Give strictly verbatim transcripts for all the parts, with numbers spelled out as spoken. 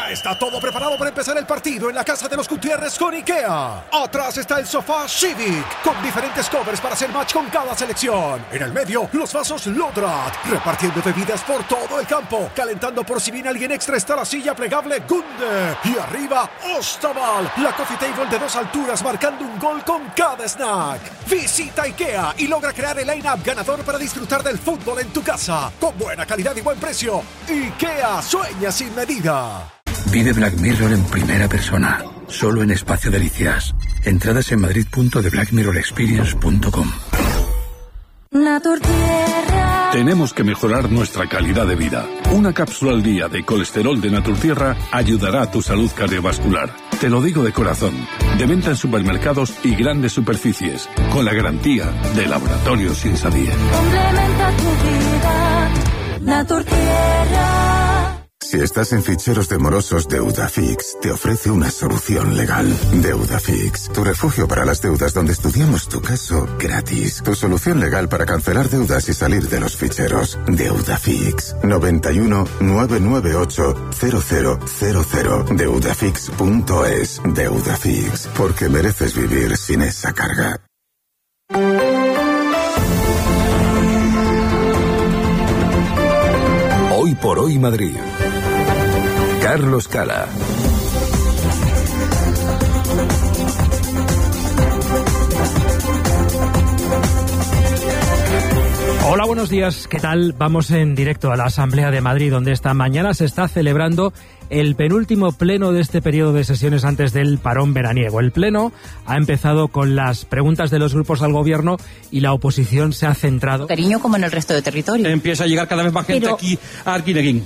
Ya está todo preparado para empezar el partido en la casa de los Gutiérrez con IKEA. Atrás está el sofá Civic, con diferentes covers para hacer match con cada selección. En el medio, los vasos Lodrat, repartiendo bebidas por todo el campo. Calentando por si viene alguien extra está la silla plegable Gunde. Y arriba, Ostaval, la coffee table de dos alturas marcando un gol con cada snack. Visita IKEA y logra crear el line-up ganador para disfrutar del fútbol en tu casa. Con buena calidad y buen precio. IKEA, sueña sin medida. Vive Black Mirror en primera persona, solo en Espacio Delicias. Entradas en madrid punto de black mirror experience punto com. Naturtierra. Tenemos que mejorar nuestra calidad de vida. Una cápsula al día de colesterol de Naturtierra ayudará a tu salud cardiovascular. Te lo digo de corazón. De venta en supermercados y grandes superficies, con la garantía de Laboratorios Insadie. Complementa tu vida. Naturtierra. Si estás en ficheros de morosos, Deudafix te ofrece una solución legal. Deudafix, tu refugio para las deudas donde estudiamos tu caso gratis. Tu solución legal para cancelar deudas y salir de los ficheros. Deudafix, noventa y uno, novecientos noventa y ocho, cero cero cero cero. Deudafix punto es. Deudafix, porque mereces vivir sin esa carga. Hoy por hoy Madrid. Carlos Cala. Hola, buenos días. ¿Qué tal? Vamos en directo a la Asamblea de Madrid, donde esta mañana se está celebrando el penúltimo pleno de este periodo de sesiones antes del parón veraniego. El pleno ha empezado con las preguntas de los grupos al gobierno y la oposición se ha centrado... Cariño, como en el resto de territorio. Empieza a llegar cada vez más gente Pero... aquí a Arguineguín.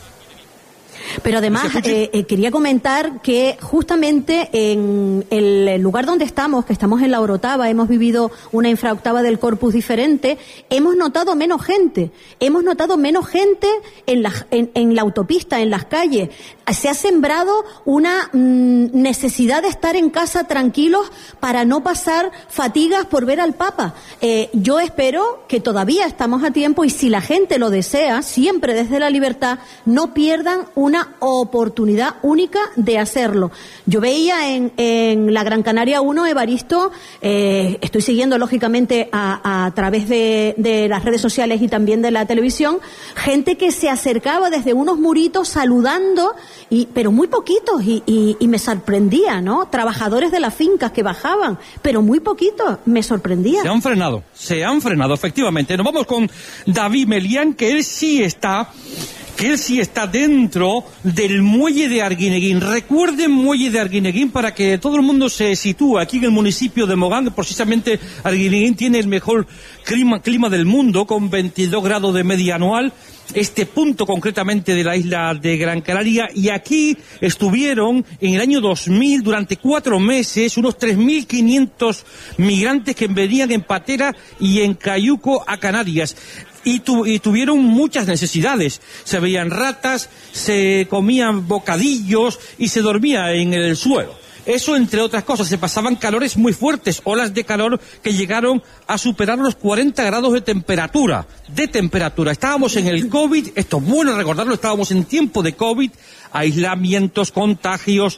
Pero además eh, eh, quería comentar que justamente en el lugar donde estamos, que estamos en la Orotava, hemos vivido una infraoctava del corpus diferente, hemos notado menos gente, hemos notado menos gente en la, en, en la autopista, en las calles. Se ha sembrado una mmm, necesidad de estar en casa tranquilos para no pasar fatigas por ver al Papa. Eh, yo espero que todavía estamos a tiempo y si la gente lo desea, siempre desde la libertad, no pierdan una oportunidad única de hacerlo. Yo veía en, en la Gran Canaria uno, Evaristo, eh, estoy siguiendo lógicamente a, a través de, de las redes sociales y también de la televisión, gente que se acercaba desde unos muritos saludando, y, pero muy poquitos, y, y, y me sorprendía, ¿no? Trabajadores de las fincas que bajaban, pero muy poquitos, me sorprendía. Se han frenado, se han frenado, efectivamente. Nos vamos con David Melián, que él sí está... que él sí está dentro del muelle de Arguineguín. Recuerden muelle de Arguineguín para que todo el mundo se sitúe aquí en el municipio de Mogán. Precisamente Arguineguín tiene el mejor clima, clima del mundo, con veintidós grados de media anual. Este punto concretamente de la isla de Gran Canaria, y aquí estuvieron en el año dos mil durante cuatro meses unos tres mil quinientos migrantes que venían en patera y en cayuco a Canarias. Y, tu, y tuvieron muchas necesidades. Se veían ratas, se comían bocadillos y se dormía en el suelo. Eso, entre otras cosas. Se pasaban calores muy fuertes, olas de calor que llegaron a superar los cuarenta grados de temperatura. De temperatura. Estábamos en el COVID, esto es bueno recordarlo, estábamos en tiempo de COVID, aislamientos, contagios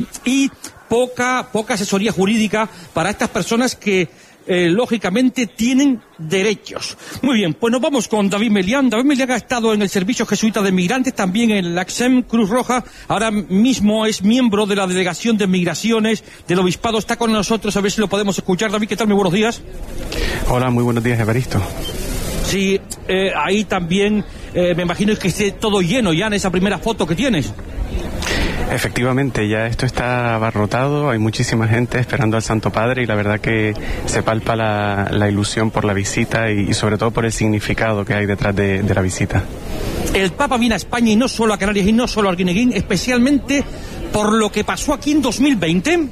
y poca, poca asesoría jurídica para estas personas que Eh, lógicamente tienen derechos. Muy bien, pues nos vamos con David Melián. David Melián ha estado en el Servicio Jesuita de Migrantes, también en la C S E M Cruz Roja, ahora mismo es miembro de la Delegación de Migraciones del Obispado, está con nosotros, a ver si lo podemos escuchar. David, ¿qué tal? Muy buenos días. Hola, muy buenos días, Evaristo. Sí, eh, ahí también eh, me imagino que esté todo lleno ya en esa primera foto que tienes. Efectivamente, ya esto está abarrotado, hay muchísima gente esperando al Santo Padre y la verdad que se palpa la, la ilusión por la visita y, y sobre todo por el significado que hay detrás de, de la visita. El Papa viene a España y no solo a Canarias y no solo a Arguineguín, especialmente por lo que pasó aquí en dos mil veinte.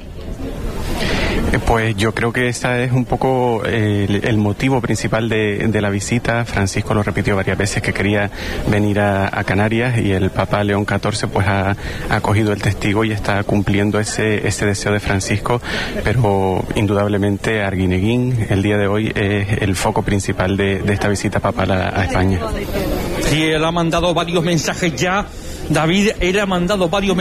Pues yo creo que ese es un poco eh, el, el motivo principal de, de la visita. Francisco lo repitió varias veces que quería venir a, a Canarias y el Papa León catorce pues ha, ha cogido el testigo y está cumpliendo ese, ese deseo de Francisco, pero indudablemente Arguineguín el día de hoy es el foco principal de, de esta visita papal a, a España. Sí, él ha mandado varios mensajes ya, David, él ha mandado varios mensajes.